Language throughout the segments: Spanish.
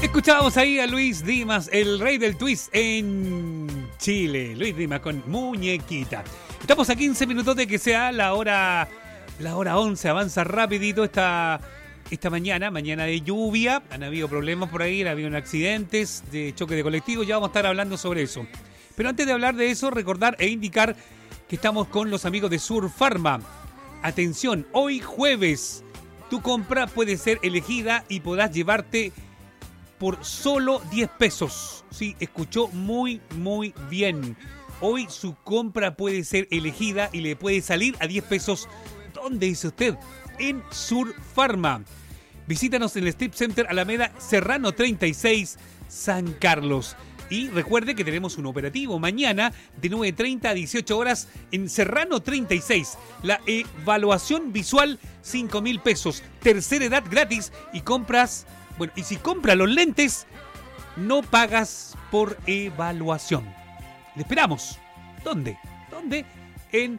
Escuchábamos ahí a Luis Dimas, el rey del twist en Chile. Luis Dimas con Muñequita. Estamos a 15 minutos de que sea la hora 11. Avanza rapidito esta mañana de lluvia. Han habido problemas por ahí, han habido accidentes de choque de colectivos. Ya vamos a estar hablando sobre eso. Pero antes de hablar de eso, recordar e indicar que estamos con los amigos de Sur Pharma. Atención, hoy jueves tu compra puede ser elegida y podrás llevarte por solo 10 pesos. Sí, escuchó muy, muy bien. Hoy su compra puede ser elegida y le puede salir a 10 pesos. ¿Dónde dice usted? En Sur Pharma. Visítanos en el Strip Center Alameda Serrano 36, San Carlos. Y recuerde que tenemos un operativo mañana de 9:30 a 18 horas en Serrano 36. La evaluación visual, 5.000 pesos. Tercera edad gratis y compras... Bueno, y si compras los lentes, no pagas por evaluación. Le esperamos. ¿Dónde? En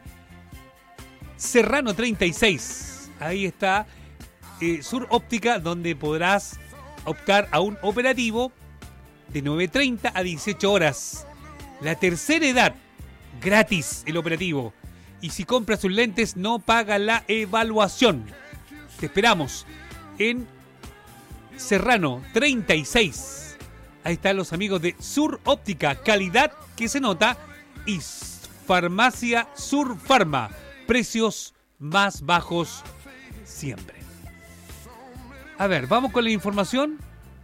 Serrano 36. Ahí está Sur Óptica, donde podrás optar a un operativo de 9:30 a 18 horas. La tercera edad, gratis el operativo. Y si compras sus lentes, no paga la evaluación. Te esperamos en Serrano 36. Ahí están los amigos de Sur Óptica, calidad que se nota. Y Farmacia Sur Pharma, precios más bajos siempre. A ver, vamos con la información.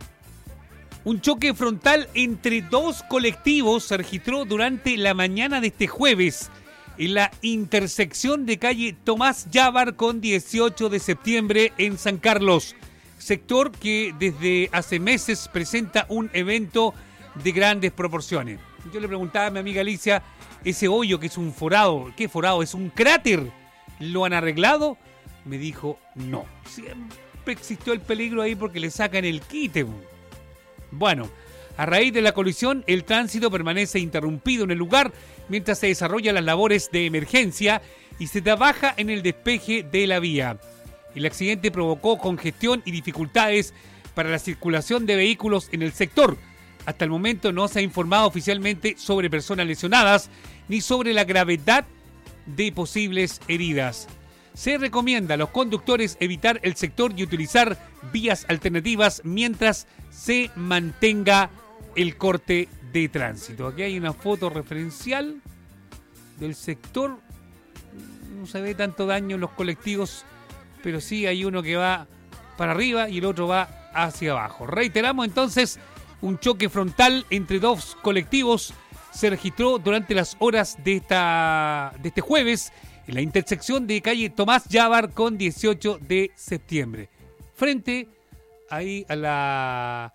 Un choque frontal entre dos colectivos se registró durante la mañana de este jueves en la intersección de calle Tomás Llávar con 18 de septiembre en San Carlos. Sector que desde hace meses presenta un evento de grandes proporciones. Yo le preguntaba a mi amiga Alicia, ese hoyo que es un forado, ¿qué forado? ¿Es un cráter? ¿Lo han arreglado? Me dijo, no. Siempre existió el peligro ahí porque le sacan el quite. Bueno, a raíz de la colisión, el tránsito permanece interrumpido en el lugar mientras se desarrollan las labores de emergencia y se trabaja en el despeje de la vía. El accidente provocó congestión y dificultades para la circulación de vehículos en el sector. Hasta el momento no se ha informado oficialmente sobre personas lesionadas ni sobre la gravedad de posibles heridas. Se recomienda a los conductores evitar el sector y utilizar vías alternativas mientras se mantenga el corte de tránsito. Aquí hay una foto referencial del sector. No se ve tanto daño en los colectivos, pero sí hay uno que va para arriba y el otro va hacia abajo. Reiteramos entonces, un choque frontal entre dos colectivos se registró durante las horas de este jueves en la intersección de calle Tomás Llávar con 18 de septiembre. Frente a la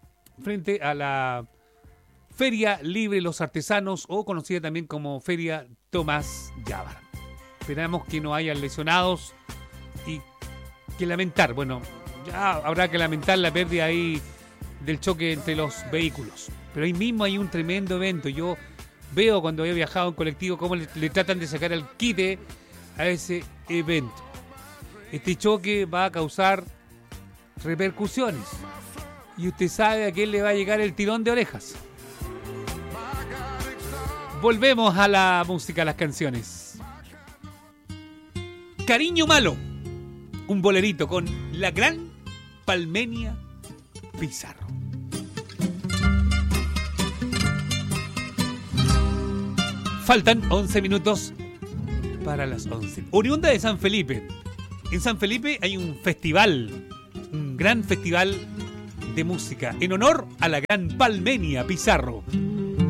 Feria Libre Los Artesanos, o conocida también como Feria Tomás Llávar. Esperamos que no haya lesionados y que lamentar, bueno, ya habrá que lamentar la pérdida ahí del choque entre los vehículos. Pero ahí mismo hay un tremendo evento. Yo veo cuando he viajado en colectivo cómo le tratan de sacar el quite a ese evento. Este choque va a causar repercusiones y usted sabe a quién le va a llegar el tirón de orejas. Volvemos a la música, a las canciones. Cariño Malo, un bolerito con la gran Palmenia Pizarro. Faltan 11 minutos para las 11. Oriunda de San Felipe. En San Felipe hay un festival, un gran festival de música en honor a la gran Palmenia Pizarro.